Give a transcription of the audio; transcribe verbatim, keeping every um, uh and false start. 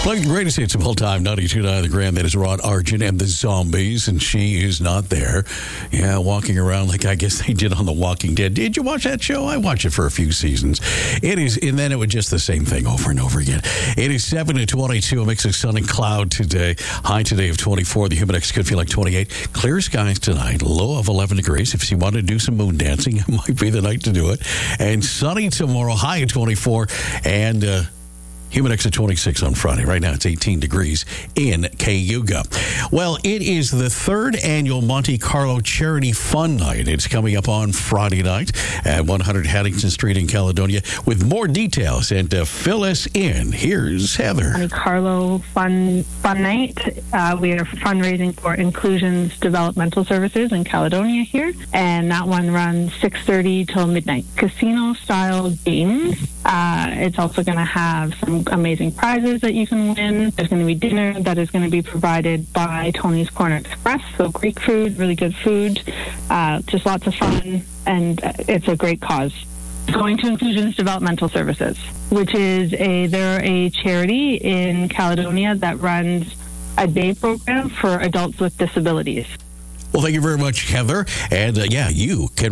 Playing the greatest hits of all time, ninety-two point nine The Grand. That is Rod Argent and the Zombies, and she is not there. Yeah, walking around like I guess they did on The Walking Dead. Did you watch that show? I watched it for a few seasons. It is, and then it was just the same thing over and over again. It is seven to twenty-two, a mix of sun and cloud today. High today of twenty-four. The humid index could feel like twenty-eight. Clear skies tonight, low of eleven degrees. If you want to do some moon dancing, it might be the night to do it. And sunny tomorrow, high of twenty-four, and uh, humid index of twenty-six on Friday. Right now it's eighteen degrees in Cayuga. Well, it is the third annual Monte Carlo Charity Fun Night. It's coming up on Friday night at one hundred Haddington Street in Caledonia. With more details and to fill us in, here's Heather. Monte Carlo Fun Fun Night. Uh, we are fundraising for Inclusions Developmental Services in Caledonia here, and that one runs six thirty till midnight. Casino-style games. Uh, it's also going to have some amazing prizes that you can win. There's going to be dinner that is going to be provided by Tony's Corner Express. So Greek food, really good food, uh, just lots of fun, and it's a great cause. Going to Inclusions Developmental Services, which is a they're a charity in Caledonia that runs a day program for adults with disabilities. Well, thank you very much, Heather. And uh, yeah, you can